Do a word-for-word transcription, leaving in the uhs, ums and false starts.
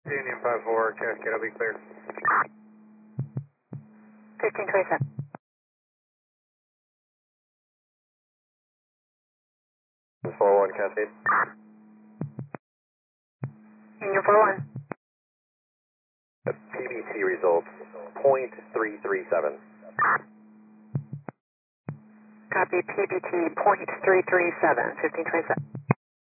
Union five four, Cascade, I'll be clear. fifteen twenty-seven. four one, Cascade. Union four one. P B T results, point three three seven. Copy P B T point three three seven, fifteen twenty-seven.